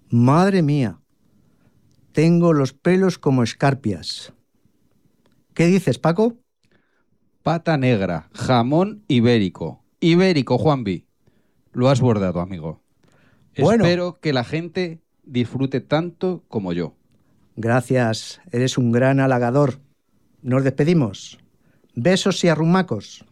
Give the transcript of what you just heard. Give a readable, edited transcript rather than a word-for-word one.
Madre mía, tengo los pelos como escarpias. ¿Qué dices, Paco? Pata negra, jamón ibérico. Ibérico, Juanvi. Lo has bordado, amigo. Bueno, Espero que la gente disfrute tanto como yo. gracias, eres un gran halagador. Nos despedimos. Besos y arrumacos.